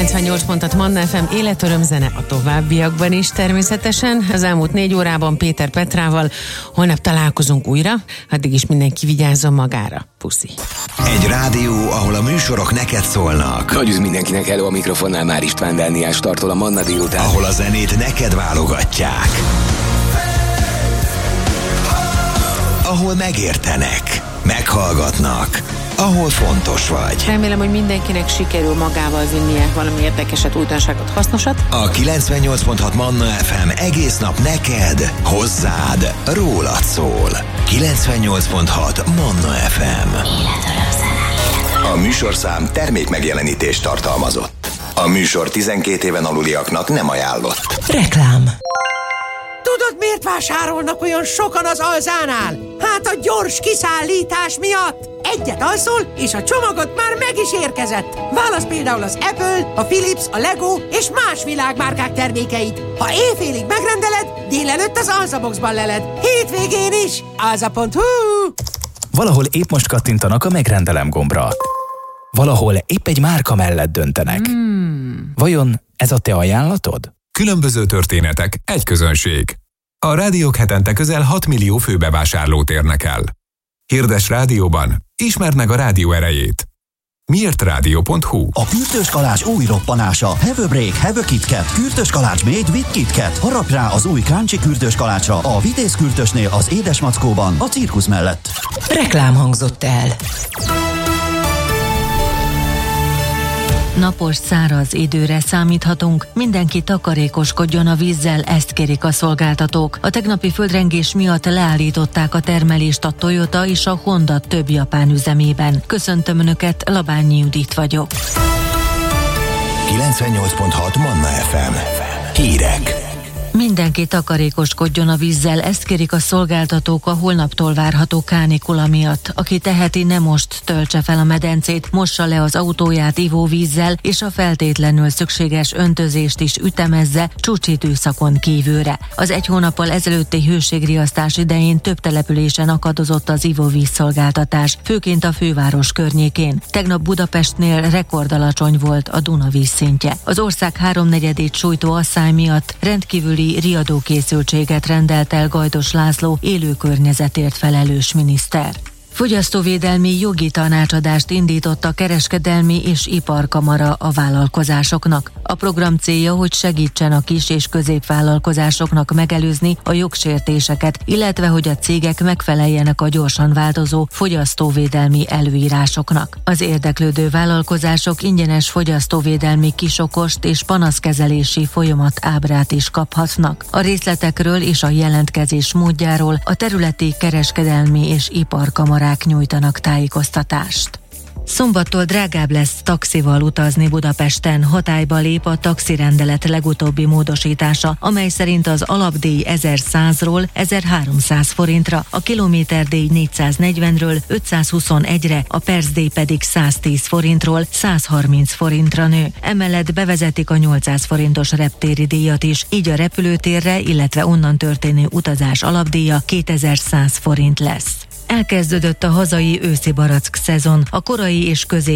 98.6 Manna FM, életörömzene a továbbiakban is természetesen. Az elmúlt 4 órában Péter Petrával. Holnap találkozunk újra, addig is mindenki vigyázzon magára. Puszi. Egy rádió, ahol a műsorok neked szólnak. Nagy üdv mindenkinek, hello, a mikrofonnál már István Dániel startol a Manna délután. Ahol a zenét neked válogatják. Ahol megértenek, meghallgatnak, ahol fontos vagy. Remélem, hogy mindenkinek sikerül magával vinnie valami érdekeset, újdonságot, hasznosat. A 98.6 Manna FM egész nap neked, hozzád, rólad szól. 98.6 Manna FM. A műsorszám termék megjelenítést tartalmazott. A műsor 12 éven aluliaknak nem ajánlott. Reklám. Tudod, miért vásárolnak olyan sokan az Alzánál? Hát a gyors kiszállítás miatt! Egyet alszol, és a csomagod már meg is érkezett. Válasz például az Apple, a Philips, a Lego és más világmárkák termékeit. Ha éjfélig megrendeled, délelőtt az Alzaboxban leled. Hétvégén is. Alza.hu. Valahol épp most kattintanak a megrendelem gombra. Valahol épp egy márka mellett döntenek. Vajon ez a te ajánlatod? Különböző történetek, egy közönség. A rádiók hetente közel 6 millió főbevásárlót érnek el. Hirdess rádióban, ismerd meg a rádió erejét. Miért rádió.hu? A Kürtös Kalács új roppanása. Have a break, have a KitKat. Kürtös Kalács made with KitKat. Harap rá az új Crunchy Kürtös Kalácsra a Vitéz Kürtösnél, az Édesmackóban, a cirkusz mellett. Reklám hangzott el. Napos, száraz időre számíthatunk, mindenki takarékoskodjon a vízzel, ezt kérik a szolgáltatók. A tegnapi földrengés miatt leállították a termelést a Toyota és a Honda több japán üzemében. Köszöntöm Önöket, Labányi Judit vagyok. 98.6 Manna FM. Hírek. Mindenki takarékoskodjon a vízzel, ezt kérik a szolgáltatók a holnaptól várható kánikula miatt. Aki teheti, ne most töltse fel a medencét, mossa le az autóját ivóvízzel, és a feltétlenül szükséges öntözést is ütemezze csúcsidőszakon kívülre. Az 1 hónappal ezelőtti hőségriasztás idején több településen akadozott az ivóvízszolgáltatás, főként a főváros környékén. Tegnap Budapestnél rekordalacsony volt a Duna vízszintje. Az ország 3/4-ét sújtó asszály miatt rendkívüli riadókészültséget rendelt el Gajdos László élő környezetért felelős miniszter. Fogyasztóvédelmi jogi tanácsadást indított a Kereskedelmi és Iparkamara a vállalkozásoknak. A program célja, hogy segítsen a kis- és középvállalkozásoknak megelőzni a jogsértéseket, illetve hogy a cégek megfeleljenek a gyorsan változó fogyasztóvédelmi előírásoknak. Az érdeklődő vállalkozások ingyenes fogyasztóvédelmi kisokost és panaszkezelési folyamat ábrát is kaphatnak. A részletekről és a jelentkezés módjáról a területi kereskedelmi és iparkamara nyújtanak tájékoztatást. Szombattól drágább lesz taxival utazni Budapesten. Hatályba lép a taxirendelet legutóbbi módosítása, amely szerint az alapdíj 1100-ról 1300 forintra, a kilométerdíj 440-ről 521-re, a percdíj pedig 110 forintról 130 forintra nő. Emellett bevezetik a 800 forintos reptéri díjat is, így a repülőtérre, illetve onnan történő utazás alapdíja 2100 forint lesz. Elkezdődött a hazai őszi barack szezon. A korai és